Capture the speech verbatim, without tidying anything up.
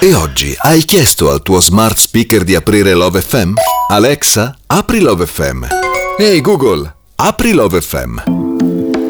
E oggi hai chiesto al tuo smart speaker di aprire Love F M? Alexa, apri Love F M. Ehi Google, apri Love F M.